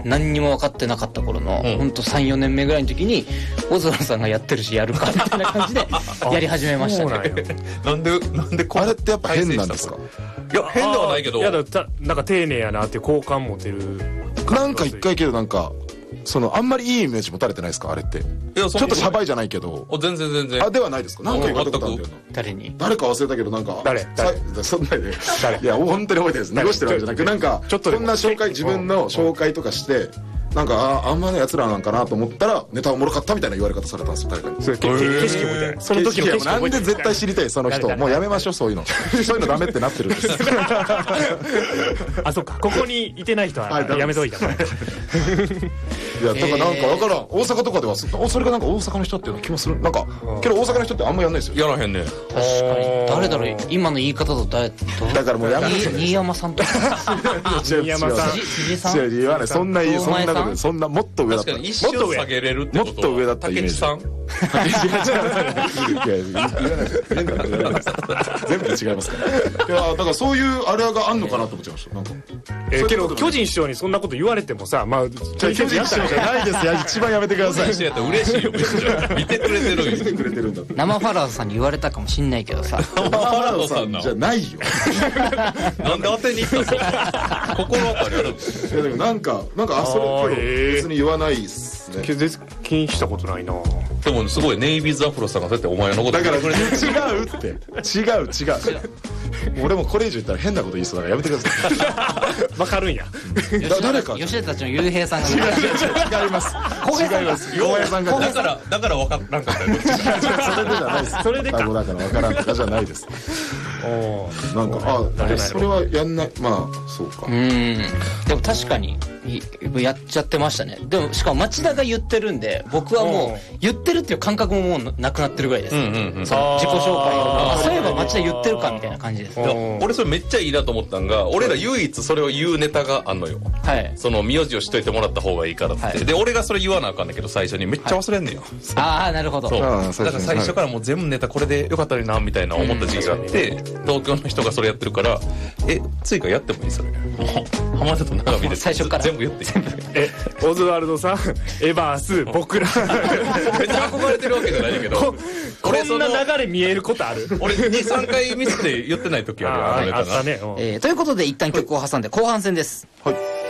何にも分かってなかった頃の、ほんと3、4年目ぐらいの時に、オズワルドさんがやってるしやるか、みたいな感じで、やり始めましたね。 なんであれってやっぱ変なんですか？ いや、変ではないけど。いや、 なんか丁寧やなって好感持てる。 なんか一回けどなんか、あんまりいいイメージ持たれてないですかあれって。ちょっとシャバいじゃないけど。 全然。 あ、ではないですか？なんか言われたことあるんだよな。 誰に？ 誰か忘れたけどなんか。 誰そんなで。いや、本当に覚えてないです。濁してるわけじゃなく、なんか、こんな紹介、自分の紹介とかして、なんか、あんまの奴らなんかなと思ったら、ネタおもろかったみたいな言われ方されたんですよ、誰かに。 景色みたいな。その時の景色なんで絶対知りたい、その人。もうやめましょう、そういうの。そういうのダメってなってるんです。 あ、そっか。ここにいてない人はやめといた。 いや、だからなんかわからん。大阪とかでは、それがなんか大阪の人っていう気もする。なんか、けど大阪の人ってあんまやんないですよ。 やらへんね。 確かに。誰だろう、今の言い方だとだからもうやめて。 新山さんとか。 新山さん。 辻さん。 言わない。そんなことで、そんなもっと上だった。 確かに一瞬下げれるってことは。 もっと上だったイメージ。 竹内さん。 いや、言わないです。全部違いますから。いや、だからそういうあれがあんのかなと思っちゃいました。なんか。 けど、巨人師匠にそんなこと言われてもさ、まあ、 巨人師匠じゃないですよ。一番やめてください。 嬉しいよ、めっちゃ。見てくれてるよ。 見てくれてるんだって。 生ファラードさんに言われたかもしんないけどさ。 生ファラードさんじゃないよ。 なんで当てに行ったの？心当たりある？ いや、でもなんか、それ別に言わないっすね。 気にしたことないな。 でもすごいネイビーズアフロさんがそうやってお前のことだから違うって違う俺もこれ以上言ったら変なこと言いそうだからやめてください。わかるんや。 誰か吉田たちの雄平さんが違います違います小林さんがだから分からんかったよ。 それでじゃないです。それでかだから分からんとかじゃないです。なんかそれはやんない。まあそうか。 でも確かにやっちゃってましたね。でもしかも町田が言ってるんで、僕はもう言ってるっていう感覚ももうなくなってるぐらいです。自己紹介をそういえば町田言ってるかみたいな感じです。 俺それめっちゃいいなと思ったんが、俺ら唯一それを言うネタがあんのよ。 はい。 その名字をしといてもらった方がいいからって。で俺がそれ言わなあかんねんけど、最初にめっちゃ忘れんねんよ。 ああ、なるほど。 そう。だから最初からもう全部ネタこれでよかったのになみたいな思った時期があって、東京の人がそれやってるから、追加やってもいいそれ。浜田と長見で最初から全部言っていい。 オズワルドさん、エバース、僕ら。 めっちゃ憧れてるわけじゃないけど。 こんな流れ見えることある？ 俺2、3回見せて言ってない時あるよ、あのネタが。 ということで一旦曲を挟んで後半戦です。 はい。